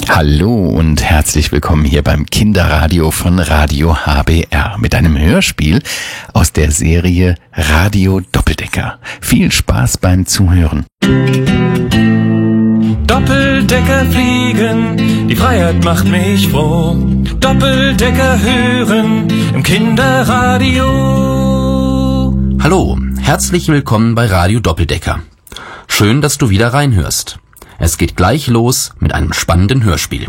Hallo und herzlich willkommen hier beim Kinderradio von Radio HBR mit einem Hörspiel aus der Serie Radio Doppeldecker. Viel Spaß beim Zuhören. Doppeldecker fliegen, die Freiheit macht mich froh. Doppeldecker hören im Kinderradio. Hallo, herzlich willkommen bei Radio Doppeldecker. Schön, dass du wieder reinhörst. Es geht gleich los mit einem spannenden Hörspiel.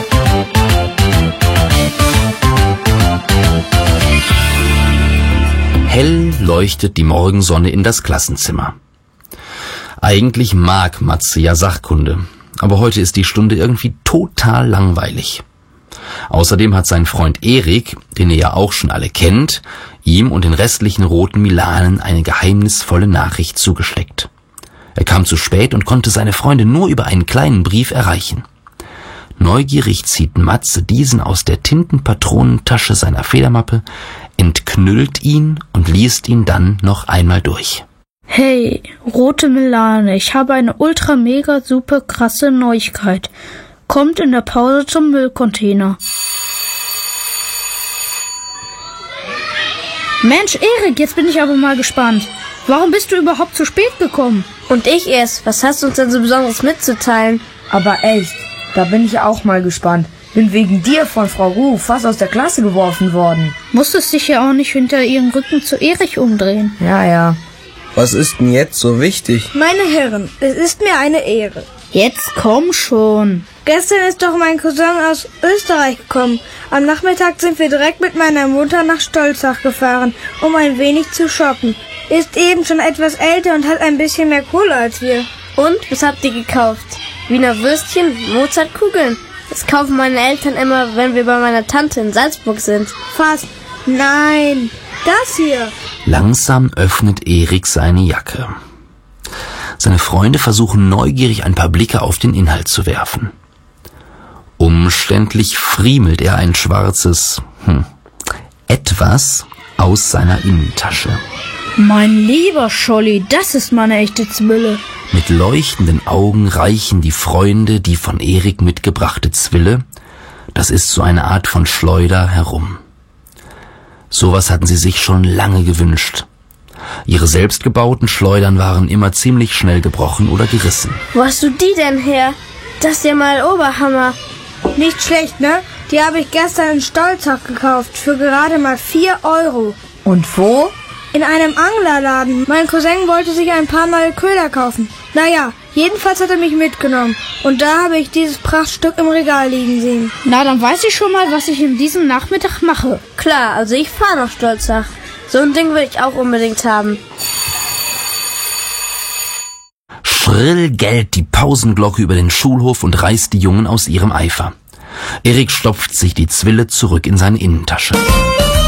Hell leuchtet die Morgensonne in das Klassenzimmer. Eigentlich mag Matze ja Sachkunde, aber heute ist die Stunde irgendwie total langweilig. Außerdem hat sein Freund Erik, den ihr ja auch schon alle kennt, ihm und den restlichen roten Milanen eine geheimnisvolle Nachricht zugesteckt. Er kam zu spät und konnte seine Freunde nur über einen kleinen Brief erreichen. Neugierig zieht Matze diesen aus der Tintenpatronentasche seiner Federmappe, entknüllt ihn und liest ihn dann noch einmal durch. Hey, rote Milane, ich habe eine ultra mega super krasse Neuigkeit. Kommt in der Pause zum Müllcontainer. Mensch, Erik, jetzt bin ich aber mal gespannt. Warum bist du überhaupt zu spät gekommen? Und ich erst. Was hast du uns denn so Besonderes mitzuteilen? Aber echt, da bin ich auch mal gespannt. Bin wegen dir von Frau Ruh fast aus der Klasse geworfen worden. Musstest dich ja auch nicht hinter ihrem Rücken zu Erich umdrehen. Ja. Was ist denn jetzt so wichtig? Meine Herren, es ist mir eine Ehre. Jetzt komm schon. Gestern ist doch mein Cousin aus Österreich gekommen. Am Nachmittag sind wir direkt mit meiner Mutter nach Stolzach gefahren, um ein wenig zu shoppen. Ist eben schon etwas älter und hat ein bisschen mehr Kohle als wir. Und, was habt ihr gekauft? Wiener Würstchen, Mozartkugeln. Das kaufen meine Eltern immer, wenn wir bei meiner Tante in Salzburg sind. Fast. Nein, das hier. Langsam öffnet Erik seine Jacke. Seine Freunde versuchen neugierig ein paar Blicke auf den Inhalt zu werfen. Umständlich friemelt er ein schwarzes etwas aus seiner Innentasche. Mein lieber Scholli, das ist meine echte Zwille. Mit leuchtenden Augen reichen die Freunde die von Erik mitgebrachte Zwille, das ist so eine Art von Schleuder, herum. Sowas hatten sie sich schon lange gewünscht. Ihre selbstgebauten Schleudern waren immer ziemlich schnell gebrochen oder gerissen. Wo hast du die denn her? Das ist ja mal Oberhammer. Nicht schlecht, ne? Die habe ich gestern in Stolzach gekauft, für gerade mal 4 Euro. Und wo? In einem Anglerladen. Mein Cousin wollte sich ein paar neue Köder kaufen. Naja, jedenfalls hat er mich mitgenommen. Und da habe ich dieses Prachtstück im Regal liegen sehen. Na, dann weiß ich schon mal, was ich in diesem Nachmittag mache. Klar, also ich fahre nach Stolzach. So ein Ding will ich auch unbedingt haben. Schrill gellt die Pausenglocke über den Schulhof und reißt die Jungen aus ihrem Eifer. Erik stopft sich die Zwille zurück in seine Innentasche.